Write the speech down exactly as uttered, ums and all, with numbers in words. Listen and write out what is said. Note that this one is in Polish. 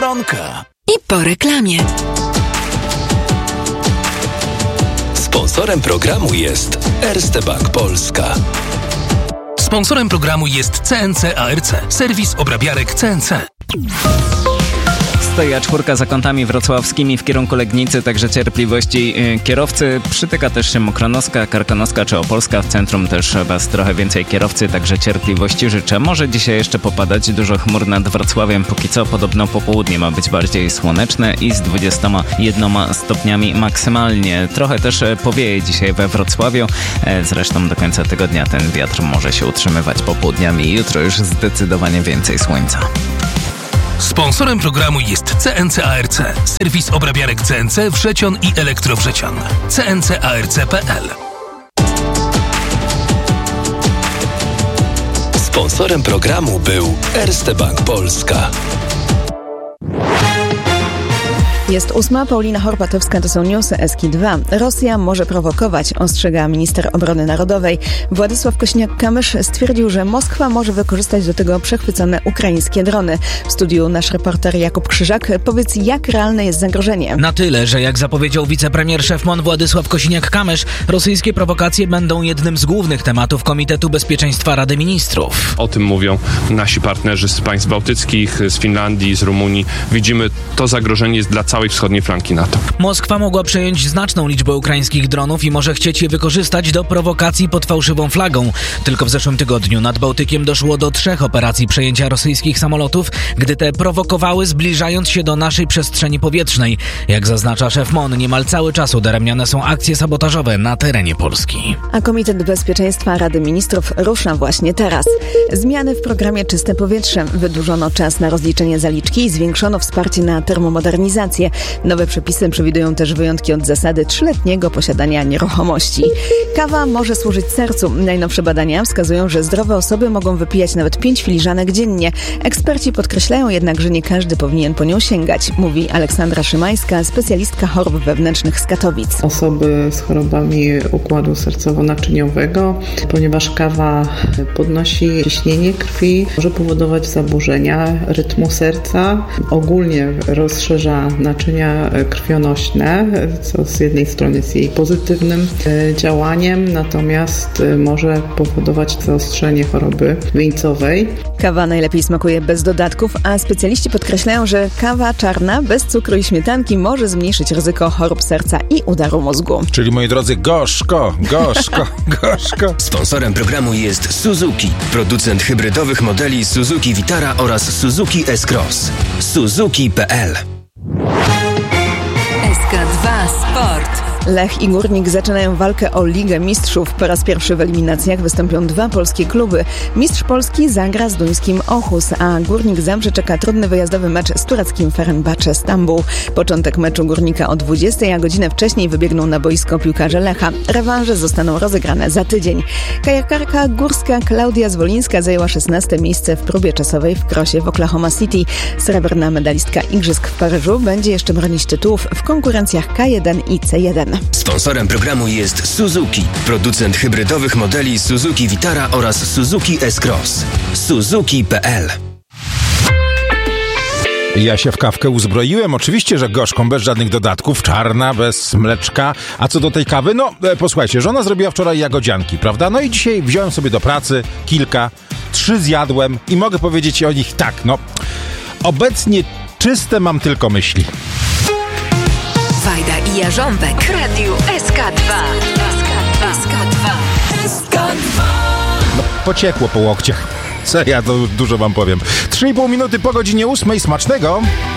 Biedronka. I po reklamie. Sponsorem programu jest Erste Bank Polska. Sponsorem programu jest C N C A R C, serwis obrabiarek C N C. Stoi A cztery za kątami wrocławskimi w kierunku Legnicy, także cierpliwości kierowcy. Przytyka też się Mokronoska, Karkonoska czy Opolska. W centrum też was trochę więcej kierowcy, także cierpliwości życzę. Może dzisiaj jeszcze popadać, dużo chmur nad Wrocławiem. Póki co podobno popołudnie ma być bardziej słoneczne i z dwudziestoma jednoma stopniami maksymalnie. Trochę też powieje dzisiaj we Wrocławiu. Zresztą do końca tygodnia ten wiatr może się utrzymywać popołudniami. Jutro już zdecydowanie więcej słońca. Sponsorem programu jest C N C A R C, serwis obrabiarek C N C Wrzecian i Elektrowrzecian. C N C A R C kropka P L. Sponsorem programu był Erste Bank Polska. Jest ósma, Paulina Horpatowska, to są newsy S K dwa. Rosja może prowokować, ostrzega minister obrony narodowej. Władysław Kosiniak-Kamysz stwierdził, że Moskwa może wykorzystać do tego przechwycone ukraińskie drony. W studiu nasz reporter Jakub Krzyżak. Powiedz, jak realne jest zagrożenie? Na tyle, że jak zapowiedział wicepremier szef M O N Władysław Kosiniak-Kamysz, rosyjskie prowokacje będą jednym z głównych tematów Komitetu Bezpieczeństwa Rady Ministrów. O tym mówią nasi partnerzy z państw bałtyckich, z Finlandii, z Rumunii. Widzimy, to zagrożenie jest dla całej wschodniej flanki NATO. Moskwa mogła przejąć znaczną liczbę ukraińskich dronów i może chcieć je wykorzystać do prowokacji pod fałszywą flagą. Tylko w zeszłym tygodniu nad Bałtykiem doszło do trzech operacji przejęcia rosyjskich samolotów, gdy te prowokowały, zbliżając się do naszej przestrzeni powietrznej. Jak zaznacza szef M O N, niemal cały czas udaremniane są akcje sabotażowe na terenie Polski. A Komitet Bezpieczeństwa Rady Ministrów rusza właśnie teraz. Zmiany w programie Czyste Powietrze. Wydłużono czas na rozliczenie zaliczki i zwiększono wsparcie na termomodernizację. Nowe przepisy przewidują też wyjątki od zasady trzyletniego posiadania nieruchomości. Kawa może służyć sercu. Najnowsze badania wskazują, że zdrowe osoby mogą wypijać nawet pięć filiżanek dziennie. Eksperci podkreślają jednak, że nie każdy powinien po nią sięgać, mówi Aleksandra Szymańska, specjalistka chorób wewnętrznych z Katowic. Osoby z chorobami układu sercowo-naczyniowego, ponieważ kawa podnosi ciśnienie krwi, może powodować zaburzenia rytmu serca, ogólnie rozszerza naczynia krwionośne, co z jednej strony jest jej pozytywnym działaniem, natomiast może powodować zaostrzenie choroby wieńcowej. Kawa najlepiej smakuje bez dodatków, a specjaliści podkreślają, że kawa czarna bez cukru i śmietanki może zmniejszyć ryzyko chorób serca i udaru mózgu. Czyli, moi drodzy, gorzko, gorzko, gorzko. Sponsorem programu jest Suzuki, producent hybrydowych modeli Suzuki Vitara oraz Suzuki S-Cross. Suzuki kropka P L. S K dwa Sport. Lech i Górnik zaczynają walkę o Ligę Mistrzów. Po raz pierwszy w eliminacjach wystąpią dwa polskie kluby. Mistrz Polski zagra z duńskim Ochus, a Górnik Zabrze czeka trudny wyjazdowy mecz z tureckim Fenerbahce Stambuł. Początek meczu Górnika o dwudziestej, a godzinę wcześniej wybiegną na boisko piłkarze Lecha. Rewanże zostaną rozegrane za tydzień. Kajakarka górska Klaudia Zwolińska zajęła szesnaste miejsce w próbie czasowej w krosie w Oklahoma City. Srebrna medalistka Igrzysk w Paryżu będzie jeszcze bronić tytułów w konkurencjach K jeden i C jeden. Sponsorem programu jest Suzuki, producent hybrydowych modeli Suzuki Vitara oraz Suzuki S-Cross. Suzuki kropka P L. Ja się w kawkę uzbroiłem, oczywiście, że gorzką, bez żadnych dodatków, czarna, bez mleczka. A co do tej kawy, no e, posłuchajcie, żona zrobiła wczoraj jagodzianki, prawda? No i dzisiaj wziąłem sobie do pracy kilka, trzy zjadłem i mogę powiedzieć o nich tak, no obecnie czyste mam tylko myśli. Wajda i Jarząbek w Radiu S K dwa. S K dwa. S K dwa. S K dwa. No, pociekło po łokciach. Co ja to dużo wam powiem. trzy i pół minuty po godzinie ósmej. Smacznego!